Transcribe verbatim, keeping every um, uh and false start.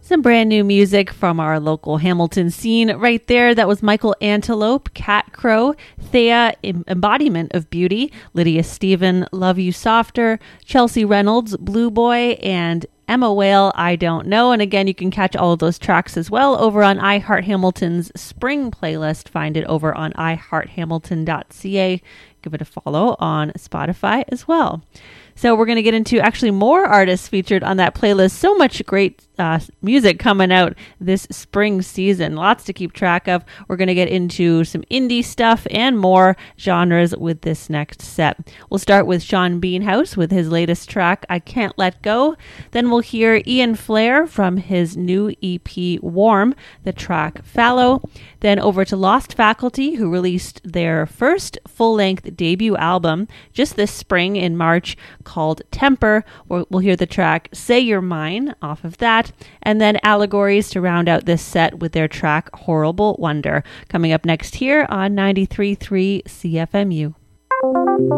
Some brand new music from our local Hamilton scene right there. That was Michael Antelope, Cat Crow, Thea, Embodiment of Beauty, Lydia Stephen, Love You Softer, Chelsea Reynolds, Blue Boy, and Emma Whale, I Don't Know. And again, you can catch all of those tracks as well over on iHeart Hamilton's spring playlist. Find it over on i heart hamilton dot c a. Give it a follow on Spotify as well. So we're going to get into actually more artists featured on that playlist. So much great uh, music coming out this spring season. Lots to keep track of. We're going to get into some indie stuff and more genres with this next set. We'll start with Sean Beanhouse with his latest track, I Can't Let Go. Then we'll hear Ian Flair from his new E P, Warm, the track Fallow. Then over to Lost Faculty, who released their first full-length debut album just this spring in March, called Temper. We'll hear the track Say You're Mine off of that, and then Allegories to round out this set with their track Horrible Wonder. Coming up next here on ninety-three point three C F M U.